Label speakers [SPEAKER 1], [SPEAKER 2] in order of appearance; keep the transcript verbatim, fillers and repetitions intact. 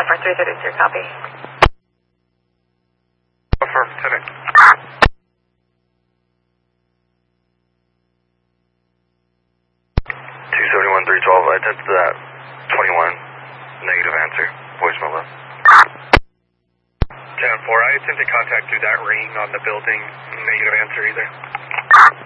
[SPEAKER 1] for three thirty-three, copy.
[SPEAKER 2] Affirmative. two seventy-one, three twelve, I attempted that. twenty-one, negative answer. Voicemail left.
[SPEAKER 3] ten four, I attempted contact through that ring on the building. Negative answer either.